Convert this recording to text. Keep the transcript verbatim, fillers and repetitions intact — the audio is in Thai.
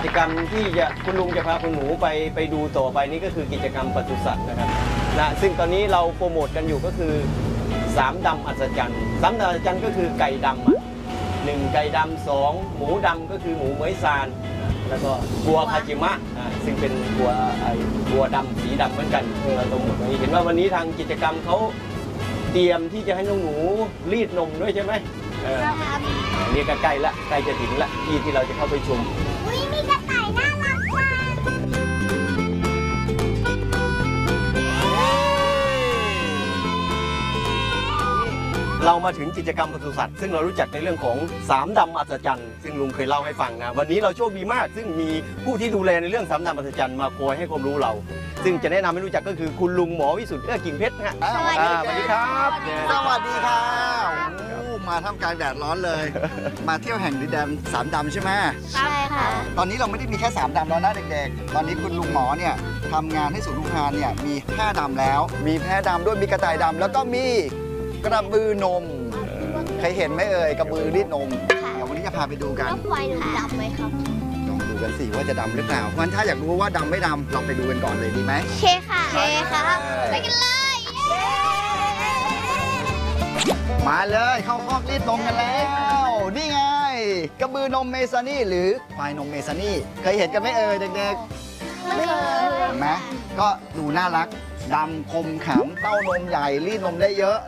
จกรรมที่จะคุณลุงจะพาคุณหนูไปไปดูต่อไปนี่ก็คือกิจกรรมปศุสัตว์นะครับนะซึ่งตอนนี้เราโปรโมทกันอยู่ก็คือสามดำอัศจรรย์สามดำอัศจรรย์ก็คือไก่ดำอ่ะหนึ่งไก่ดำสองหมูดำก็คือหมูเหมยซานแล้วก็บัวคาจิมะอ่าซึ่งเป็นบัวไอ้บัวดำสีดำเหมือนกันเราโปรโมทไว้เห็นว่าวันนี้ทางกิจกรรมเขาเตรียมที่จะให้น้องหนูรีดนมด้วยใช่ไหมเออนี่ก็ใกล้ละใกล้จะถึงละที่ที่เราจะเข้าไปชมอุ้ยมีกระต่ายน่ารักมากเรามาถึงกิจกรรมปศุสัตว์ซึ่งเรารู้จักในเรื่องของสามดำอัศจรรย์ซึ่งลุงเคยเล่าให้ฟังนะวันนี้เราโชคดีมาก ซึ่งมีผู้ที่ดูแลในเรื่องสามดำอัศจรรย์มาคอยให้ความรู้เรา ซึ่งจะแนะนำให้รู้จักก็คือคุณลุงหมอวิสุทธิ์เอื้อกิ่งเพชรนะฮะสวัสดีอ่าสวัสดีครับสวัสดีค่ะโอ้มาท่ามกลางแดดร้อนเลย มาเที่ยวแห่งดินแดนสามดำใช่ไหมใช่ค่ะตอนนี้เราไม่ได้มีแค่สามดำแล้วนะเด็กๆ ตอนนี้คุณลุงหมอเนี่ยทำงานให้ศูนย์ลูกหานเนี่ยมีห้าดำแล้ว มีแพะดำด้วยมีกระต่ายดำแล้วก็มีกระบือนมเคยเห็นไหมเอ่ยกระบือรีดนมค่ะเดี๋ยววันนี้จะพาไปดูกันแล้วควายหนูดำไหมครับลองดูกันสิว่าจะดำหรือเปล่างั้นถ้าอยากรู้ว่าดำไม่ดำเราไปดูกันก่อนเลยดีไหมเคค่ะเคครับไปกันเลยเย้มาเลยเข้าคอกรีดนมกันแล้ว นี่ไงกระบือนมเมซานี่หรือควายนมเมซานี่เคยเห็นกันไหมเอ่ยเด็กไม่เคยๆเห็นไหมก็ดูน่ารักดำคมขำเต้านมใหญ่รีดนมได้เยอะ